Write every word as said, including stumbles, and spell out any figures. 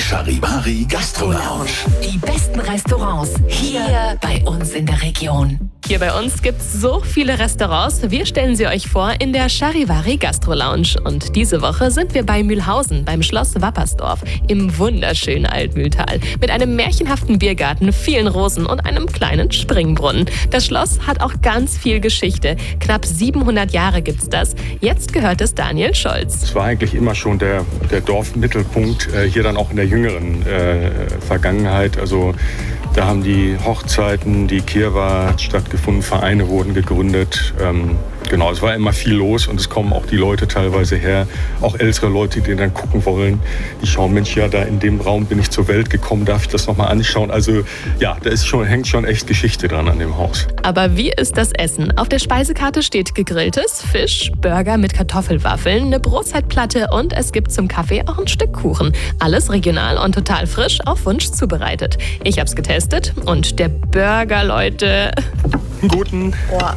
Charivari Gastro Lounge. Die besten Restaurants hier bei uns in der Region. Hier bei uns gibt es so viele Restaurants. Wir stellen sie euch vor in der Charivari Gastro Lounge. Und diese Woche sind wir bei Mühlhausen, beim Schloss Wappersdorf, im wunderschönen Altmühltal. Mit einem märchenhaften Biergarten, vielen Rosen und einem kleinen Springbrunnen. Das Schloss hat auch ganz viel Geschichte. Knapp siebenhundert Jahre gibt's das. Jetzt gehört es Daniel Scholz. Es war eigentlich immer schon der, der Dorfmittelpunkt, äh, hier dann auch in der jüngeren äh, Vergangenheit. Also da haben die Hochzeiten, die Kirwa stattgefunden, Vereine wurden gegründet. Ähm, genau, es war immer viel los und es kommen auch die Leute teilweise her, auch ältere Leute, die dann gucken wollen. Die schauen, Mensch, ja, da in dem Raum bin ich zur Welt gekommen, darf ich das nochmal anschauen? Also ja, da ist schon, hängt schon echt Geschichte dran an dem Haus. Aber wie ist das Essen? Auf der Speisekarte steht gegrilltes, Fisch, Burger mit Kartoffelwaffeln, eine Brotzeitplatte und es gibt zum Kaffee auch ein Stück Kuchen. Alles regional und total frisch auf Wunsch zubereitet. Ich hab's getestet und der Burger, Leute... Guten. Oh.